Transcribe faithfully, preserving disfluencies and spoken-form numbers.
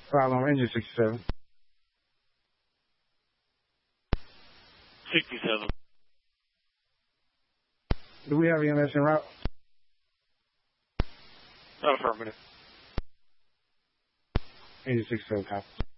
File on engine sixty-seven. sixty-seven. Do we have E M S en route? Affirmative. Engine sixty-seven, copy.